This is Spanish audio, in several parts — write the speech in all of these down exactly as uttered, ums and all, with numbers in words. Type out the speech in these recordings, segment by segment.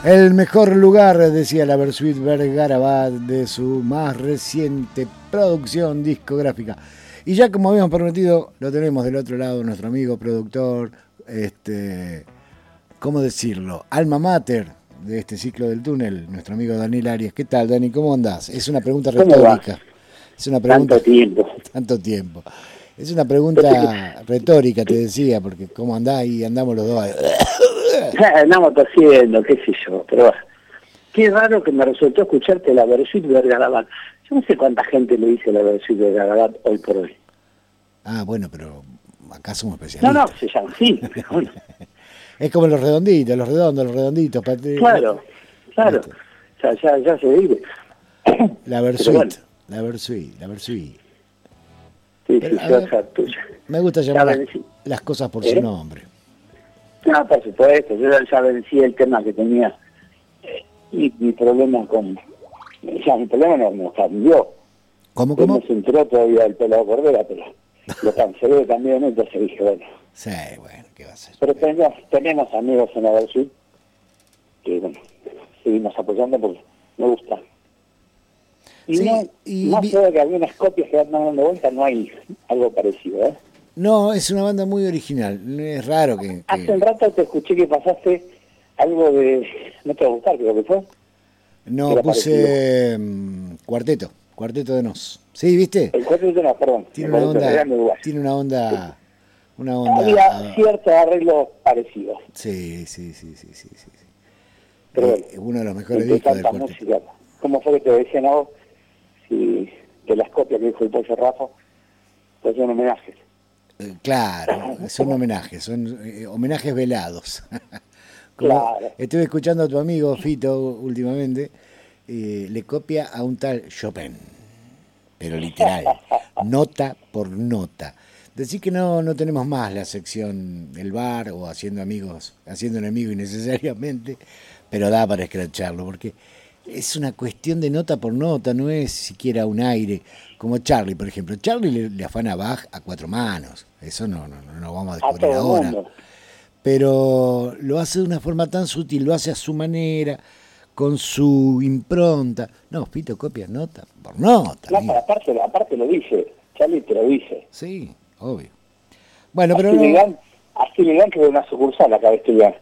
El mejor lugar, decía la Versuit Vergarabat, de su más reciente producción discográfica. Y ya como habíamos prometido, lo tenemos del otro lado, nuestro amigo productor, este, ¿cómo decirlo? Alma mater de este ciclo del túnel, nuestro amigo Daniel Arias. ¿Qué tal, Dani? ¿Cómo andás? Es una pregunta retórica. Es una pregunta, tanto tiempo. Tanto tiempo. Es una pregunta retórica, te decía, porque ¿cómo andás? Y andamos los dos ahí. Andamos tosiendo, qué sé yo, pero bueno. Qué raro que me resultó escucharte la Versuit Vergarabat. Yo no sé cuánta gente le dice la Versuit Vergarabat hoy por hoy. Ah, bueno, pero acá somos especialistas. No, no, se llama así. Bueno. Es como los redonditos, los redondos, los redonditos. Claro, claro. O sea, ya, ya se vive. La Versuit, bueno. la Versuit, la Versuit. Sí, sí, yo, o sea, tuya. Me gusta llamar las, las cosas por ¿Eh? su nombre. No, por supuesto. Yo ya vencí el tema que tenía. Eh, mi, mi problema con... Ya, mi problema no, no cambió. ¿Cómo, cómo? No se enteró todavía el pelado Cordera, pero lo cancelé también, entonces dije, bueno. Sí, bueno, ¿qué va a ser? Pero tenemos, tenemos amigos en la Versuit que, bueno, seguimos apoyando porque me gusta. Y sí, no, y más vi... allá que algunas copias que andan dando vuelta, no hay algo parecido, ¿eh? No, es una banda muy original, es raro que... que... Hace un rato te escuché que pasaste algo de... ¿No te va a gustar, creo que fue? No, puse um, Cuarteto, Cuarteto de Nos. ¿Sí, viste? El Cuarteto de Nos, perdón. Tiene una onda, tiene una onda... Una onda... Había ciertos arreglos parecidos. Sí, sí, sí, sí, sí, sí. Pero es bueno, uno de los mejores discos del Cuarteto. Música. ¿Cómo fue que te decían a vos? Si de las copias que dijo el Pollo Rafa, pues son homenajes. Claro, son homenajes, son eh, homenajes velados. Claro. Estuve escuchando a tu amigo Fito últimamente, eh, le copia a un tal Chopin, pero literal, nota por nota. Decir que no, no tenemos más la sección del bar o haciendo amigos, haciendo enemigos innecesariamente, pero da para escracharlo, porque es una cuestión de nota por nota, no es siquiera un aire, como Charlie, por ejemplo. Charlie le, le afana Bach a cuatro manos, eso no, no, no, no vamos a descubrir a ahora. Mundo. Pero lo hace de una forma tan sutil, lo hace a su manera, con su impronta. No, Fito copia nota por nota. No, pero aparte, aparte lo dice, Charlie te lo dice. Sí, obvio. Bueno, pero así no... le dan, así le dan que de una sucursal acá de estudiar.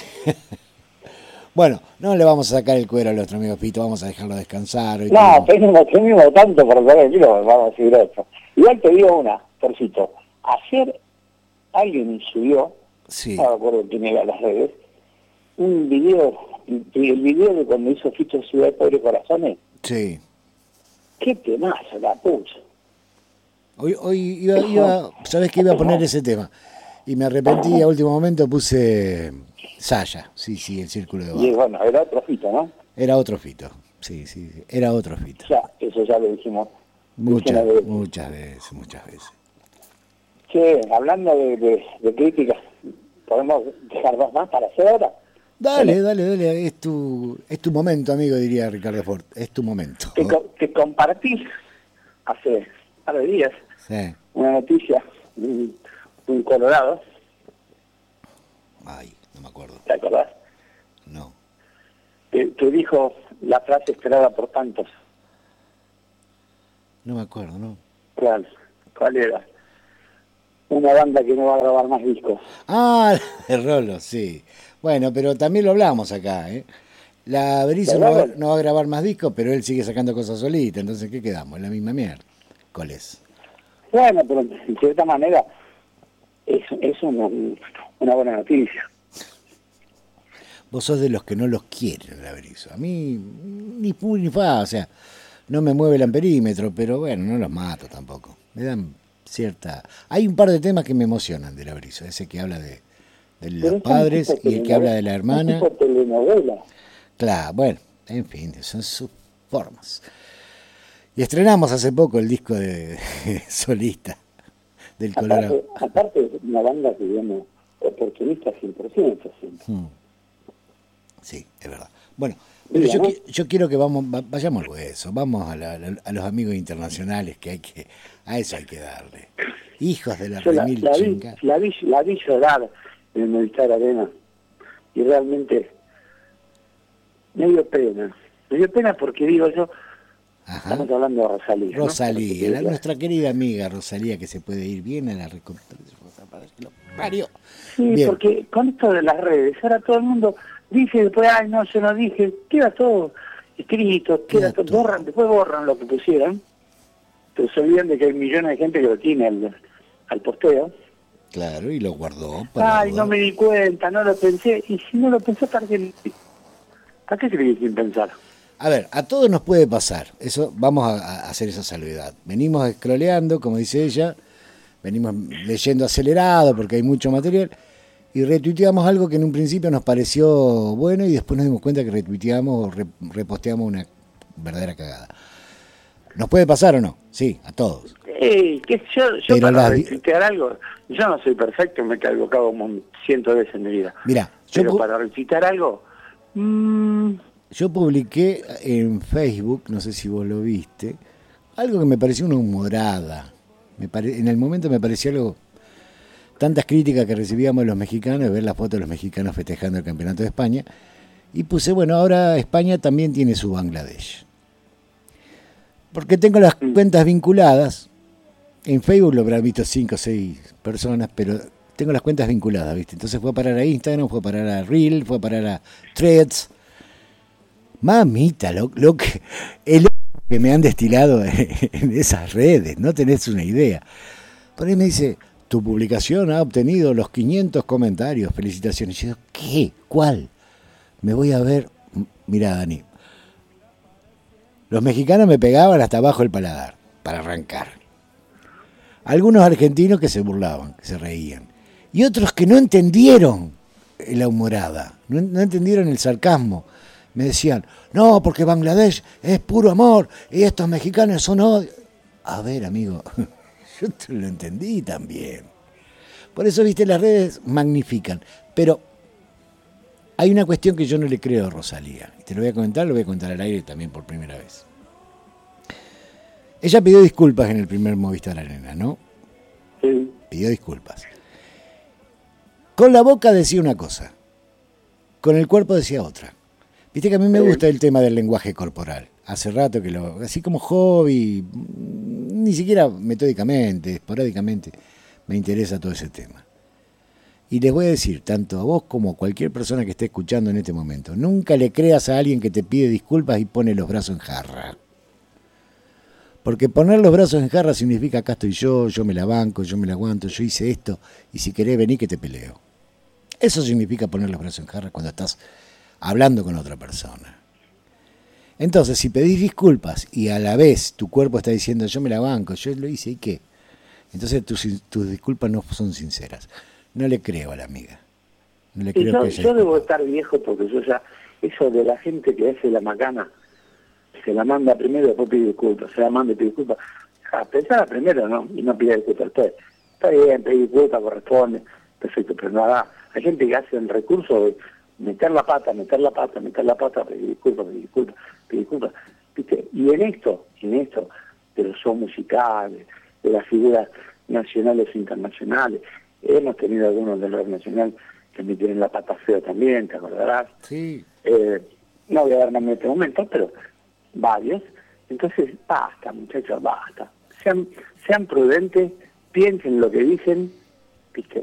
Bueno, no le vamos a sacar el cuero a nuestro amigo Fito, vamos a dejarlo descansar. Hoy no, tenemos, tenemos tanto por saber, vamos a decir otro. Igual te digo una, Torcito. Ayer alguien subió, sí. no me acuerdo quién era las redes, un video, el video de cuando hizo Fito Ciudad de Pobre Corazones. Sí. Qué temazo, la pucha. Hoy, hoy iba, iba, sabés que iba a poner ese tema. Y me arrepentí, a último momento puse Saya, sí, sí, el Círculo de Barro. Y bueno, era otro Fito, ¿no? Era otro Fito, sí, sí, era otro Fito. Ya, eso ya lo dijimos. Muchas, veces. muchas veces, muchas veces. Che, hablando de, de, de críticas, ¿podemos dejar dos más para hacer ahora? Dale, ¿sí? dale, dale, es tu, es tu momento, amigo, diría Ricardo Ford, es tu momento. Te, te compartí hace un par de días sí. una noticia de un Colorado. Ay, no me acuerdo. ¿Te acordás? No. Que, que dijo la frase esperada por tantos. No me acuerdo, ¿no? ¿Cuál? ¿Cuál era? Una banda que no va a grabar más discos. Ah, el Rolo, sí. Bueno, pero también lo hablamos acá, ¿eh? La Berizo no va, no va a grabar más discos, pero él sigue sacando cosas solita, entonces ¿qué quedamos? Es la misma mierda. ¿Cuál es? Bueno, pero de cierta manera es, es una, una buena noticia. Vos sos de los que no los quieren, la Berizo. A mí ni fu ni fa, o sea, no me mueve el amperímetro, pero bueno, no los mato tampoco. Me dan cierta... Hay un par de temas que me emocionan de la Berizo, ese que habla de, de los padres y el que habla de la hermana. Es tipo telenovela. Claro, bueno, en fin, son sus formas. Y estrenamos hace poco el disco de, de solista del Colorado. Aparte, aparte una banda que digamos oportunista cien por ciento. Hmm. Sí, es verdad. Bueno, pero yo, yo quiero que vamos, vayamos al hueso, vamos a, la, a los amigos internacionales, que hay que, a eso hay que darle. Hijos de la remil la, la, chinga. Vi, la, vi, la vi llorar en el Movistar Arena y realmente me dio pena. Me dio pena porque digo yo, Ajá. estamos hablando de Rosalía. Rosalía, ¿no? la, nuestra querida amiga Rosalía, que se puede ir bien a la recompra. Parió. Sí, bien. Porque con esto de las redes, ahora todo el mundo dice después, ay, no, yo no dije, queda todo escrito, queda, Queda todo, todo. borran, después borran lo que pusieron, pero se olvidan de que hay millones de gente que lo tiene al, al posteo. Claro, y lo guardó para Ay, dudar. no me di cuenta, no lo pensé, y si no lo pensé, ¿para qué, ¿para qué se le sin pensar? A ver, a todos nos puede pasar, eso vamos a, a hacer esa salvedad. Venimos scrolleando, como dice ella, venimos leyendo acelerado porque hay mucho material, y retuiteamos algo que en un principio nos pareció bueno y después nos dimos cuenta que retuiteamos o re, reposteamos una verdadera cagada. ¿Nos puede pasar o no? Sí, a todos. Ey, que yo, yo Pero para las- retuitear algo, yo no soy perfecto, me he equivocado un cientos de veces en mi vida. Mira, yo, Pero pu- para retuitear algo, mmm, yo publiqué en Facebook, no sé si vos lo viste, algo que me pareció una humorada. Me pare, en el momento me pareció algo... Tantas críticas que recibíamos de los mexicanos, de ver las fotos de los mexicanos festejando el campeonato de España, y puse, bueno, ahora España también tiene su Bangladesh. Porque tengo las cuentas vinculadas, en Facebook lo habrán visto cinco o seis personas, pero tengo las cuentas vinculadas, ¿viste? Entonces fue a parar a Instagram, fue a parar a Reel, fue a parar a Threads. Mamita, lo, lo que, el que me han destilado en esas redes, no tenés una idea. Por ahí me dice, tu publicación ha obtenido los quinientos comentarios, felicitaciones. Y yo, ¿qué? ¿Cuál? Me voy a ver, mirá, Dani, los mexicanos me pegaban hasta abajo el paladar, para arrancar. Algunos argentinos que se burlaban, que se reían. Y otros que no entendieron la humorada, no, no entendieron el sarcasmo. Me decían, no, porque Bangladesh es puro amor y estos mexicanos son odio. A ver, amigo, yo te lo entendí también. Por eso, viste, las redes magnifican. Pero hay una cuestión que yo no le creo a Rosalía. Te lo voy a comentar, lo voy a contar al aire también por primera vez. Ella pidió disculpas en el primer Movistar Arena, ¿no? sí. Pidió disculpas. Con la boca decía una cosa, con el cuerpo decía otra. Viste que a mí me gusta el tema del lenguaje corporal. Hace rato que lo, así como hobby, ni siquiera metódicamente, esporádicamente, me interesa todo ese tema. Y les voy a decir, tanto a vos como a cualquier persona que esté escuchando en este momento, nunca le creas a alguien que te pide disculpas y pone los brazos en jarra. Porque poner los brazos en jarra significa acá estoy yo, yo me la banco, yo me la aguanto, yo hice esto, y si querés venir que te peleo. Eso significa poner los brazos en jarra cuando estás hablando con otra persona. Entonces, si pedís disculpas y a la vez tu cuerpo está diciendo yo me la banco, yo lo hice, ¿y qué? Entonces tus, tus disculpas no son sinceras. No le creo a la amiga. No le Y creo yo, que ella yo debo disculpa. estar viejo porque yo ya, eso de la gente que hace la macana, se la manda primero y después pide disculpas, se la manda y pide disculpas. Ah, pensala primero, ¿no? Y no pide disculpas después. Está bien, pedir disculpas, corresponde, perfecto, pero nada, hay gente que hace el recurso de meter la pata, meter la pata, meter la pata, pedir disculpas, pedir disculpas, pedir disculpas. ¿Viste? Y en esto, en esto, de los shows musicales, de las figuras nacionales e internacionales, hemos tenido algunos del rock nacional que me tienen la pata fea también, te acordarás. Sí. Eh, no voy a dar nombre en este momento, pero varios. Entonces, basta, muchachos, basta. Sean, sean prudentes, piensen lo que dicen, ¿viste?